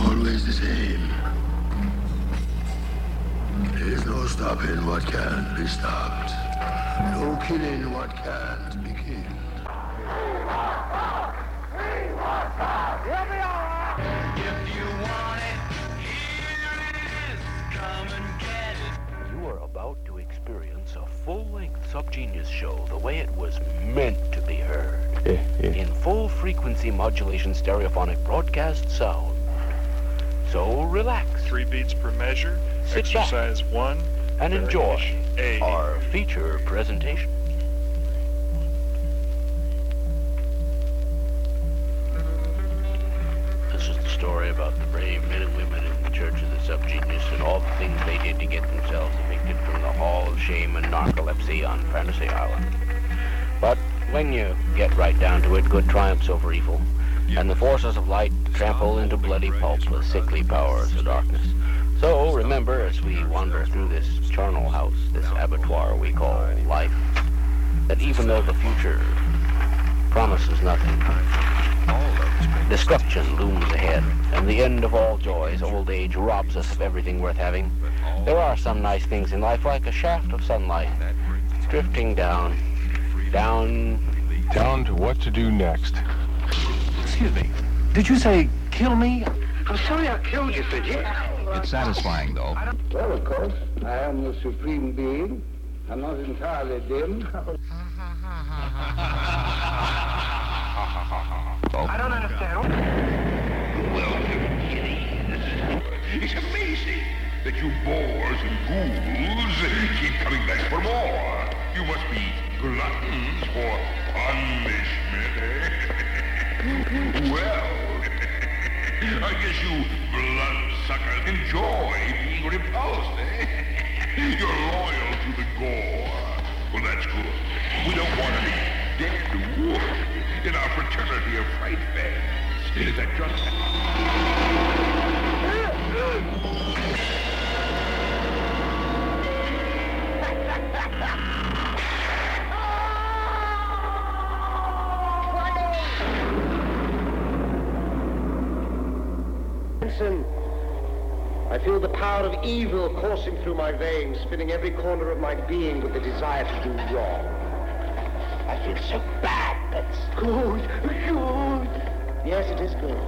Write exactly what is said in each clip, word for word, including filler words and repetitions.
always the same. There's no stopping what can't be stopped. No killing what can't be killed. You'll be all right. If you want it, here it is. Come and get it. You are about to experience a full-length Subgenius show the way it was meant to be heard. Yeah, yeah. In full frequency modulation stereophonic broadcast sound. So relax. Three beats per measure. Sit Exercise back one. and enjoy A. our feature presentation. This is the story about the brave men and women in the Church of the Subgenius and all the things they did to get themselves evicted from the Hall of Shame and Narcolepsy on Fantasy Island. But when you get right down to it, good triumphs over evil, and the forces of light trample into bloody pulp the sickly powers of darkness. So remember, as we wander through this charnel house, this abattoir we call life, that even though the future promises nothing, destruction looms ahead, and the end of all joys, old age robs us of everything worth having, there are some nice things in life, like a shaft of sunlight, drifting down, down... Down to what to do next. Excuse me, did you say kill me? I'm sorry I killed you, Fidget. It's satisfying, though. Well, of course, I am the supreme being. I'm not entirely dim. I don't understand. Welcome, kiddies. It's amazing that you boars and ghouls keep coming back for more. You must be gluttons for punishment, eh? Well, I guess you bloodsuckers enjoy being repulsed, eh? You're loyal to the gore. Well, that's good. We don't want any dead wood in our fraternity of fright fans. Is that just... I feel the power of evil coursing through my veins, spinning every corner of my being with the desire to do wrong. I feel so bad. That's good. Good. Yes, it is good.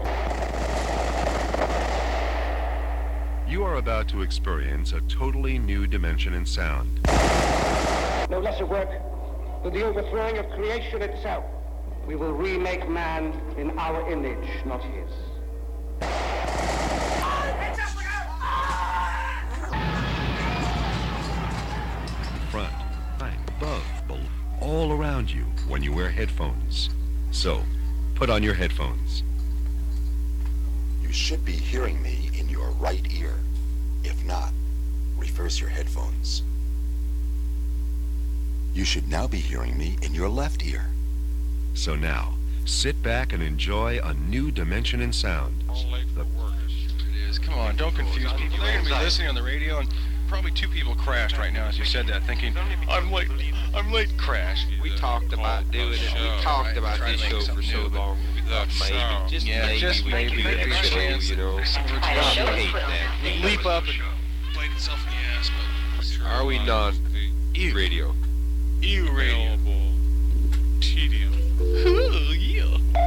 You are about to experience a totally new dimension in sound. No lesser work than the overthrowing of creation itself. We will remake man in our image, not his. Front, behind, above, below, all around you when you wear headphones. So, put on your headphones. You should be hearing me in your right ear. If not, reverse your headphones. You should now be hearing me in your left ear. So now, sit back and enjoy a new dimension in sound. All late for work. It is. Come on, don't confuse people. They're going to be listening on the radio, and probably two people crashed right now as you said that, thinking, I'm late, I'm late, crash. We talked about doing it. We talked about this show for so long. We thought maybe, just yeah, maybe, just we maybe could there'd be a show, chance, you know. I hate that. leap up and played itself in the ass, but... Are we non-E radio? E radio. Tedium.